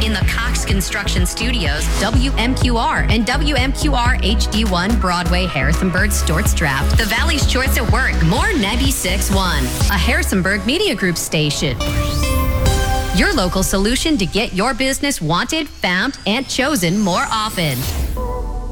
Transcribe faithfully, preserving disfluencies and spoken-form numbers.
In the Cox Construction Studios, W M Q R and W M Q R H D one Broadway, Harrisonburg, Storts Draft. The Valley's Choice at Work, more ninety-six point one. A Harrisonburg Media Group station. Your local solution to get your business wanted, found, and chosen more often.